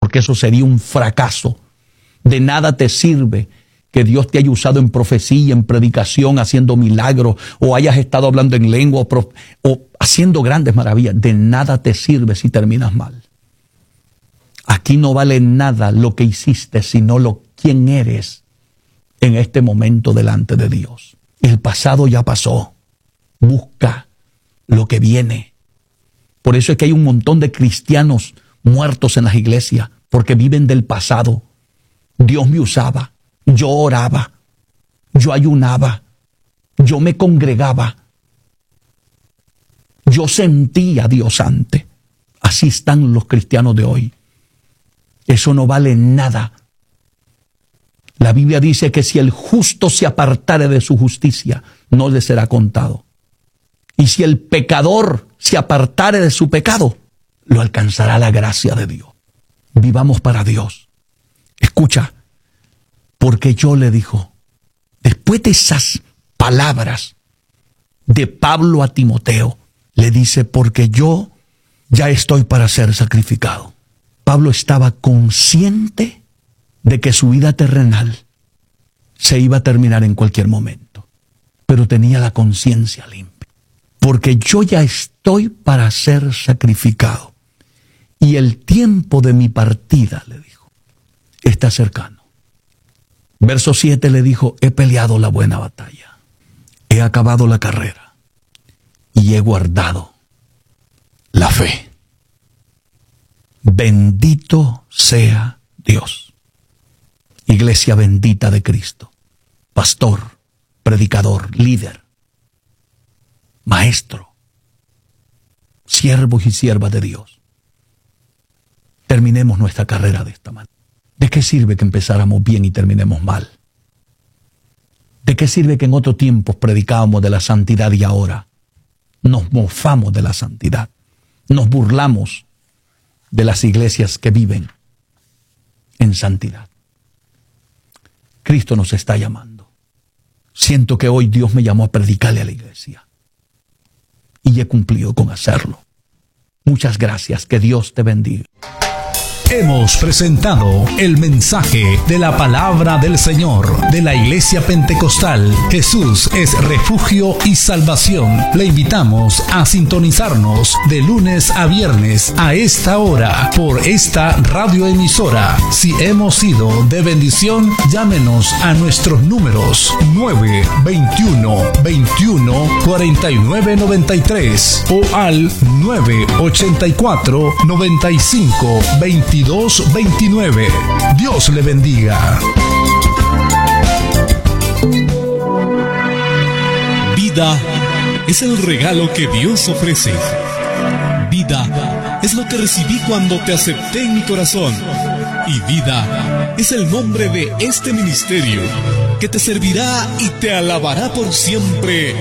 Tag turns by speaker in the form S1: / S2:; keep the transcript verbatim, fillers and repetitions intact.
S1: porque eso sería un fracaso. De nada te sirve que Dios te haya usado en profecía, en predicación, haciendo milagros, o hayas estado hablando en lengua, o, o haciendo grandes maravillas. De nada te sirve si terminas mal. Aquí no vale nada lo que hiciste, sino lo quién eres en este momento delante de Dios. El pasado ya pasó. Busca lo que viene. Por eso es que hay un montón de cristianos muertos en las iglesias, porque viven del pasado. Dios me usaba, yo oraba, yo ayunaba, yo me congregaba, yo sentía a Dios antes. Así están los cristianos de hoy. Eso no vale nada. La Biblia dice que si el justo se apartare de su justicia, no le será contado. Y si el pecador se apartare de su pecado, lo alcanzará la gracia de Dios. Vivamos para Dios. Escucha, porque yo le dijo, después de esas palabras de Pablo a Timoteo, le dice, porque yo ya estoy para ser sacrificado. Pablo estaba consciente de que su vida terrenal se iba a terminar en cualquier momento, pero tenía la conciencia limpia. Porque yo ya estoy para ser sacrificado, y el tiempo de mi partida, le dijo, está cercano. Verso siete le dijo, he peleado la buena batalla, he acabado la carrera, y he guardado la fe. Bendito sea Dios. Iglesia bendita de Cristo, pastor, predicador, líder, maestro, siervos y siervas de Dios. Terminemos nuestra carrera de esta manera. ¿De qué sirve que empezáramos bien y terminemos mal? ¿De qué sirve que en otros tiempos predicábamos de la santidad y ahora nos mofamos de la santidad? Nos burlamos de las iglesias que viven en santidad. Cristo nos está llamando. Siento que hoy Dios me llamó a predicarle a la iglesia. Y he cumplido con hacerlo. Muchas gracias. Que Dios te bendiga.
S2: Hemos presentado el mensaje de la palabra del Señor de la Iglesia Pentecostal Jesús es refugio y salvación. Le invitamos a sintonizarnos de lunes a viernes a esta hora por esta radioemisora. Si hemos sido de bendición, llámenos a nuestros números nueve veintiuno, veintiuno, cuarenta y nueve noventa y tres o al nueve ochenta y cuatro, noventa y cinco, veintidós veintinueve. Dios le bendiga.
S3: Vida es el regalo que Dios ofrece. Vida es lo que recibí cuando te acepté en mi corazón. Y vida es el nombre de este ministerio que te servirá y te alabará por siempre.